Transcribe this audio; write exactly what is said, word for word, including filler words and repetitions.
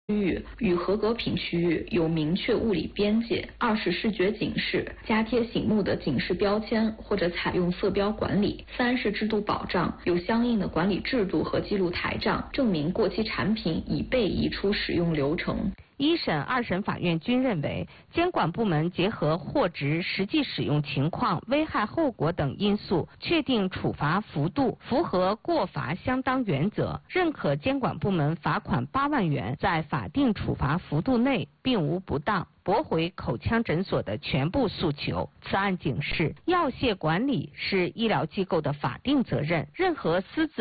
域与合格品区域有明确物理边界。二是视觉警示，加贴醒目的警示标签或者采用色标管理。三是制度保障，有相应的管理制度和记录台账，证明过期产品已被移出使用流程。 一审、二审法院均认为，监管部门结合货值实际使用情况、危害后果等因素，确定处罚幅度，符合过罚相当原则，认可监管部门罚款八万元在法定处罚幅度内，并无不当，驳回口腔诊所的全部诉求。此案警示，药械管理是医疗机构的法定责任，任何私自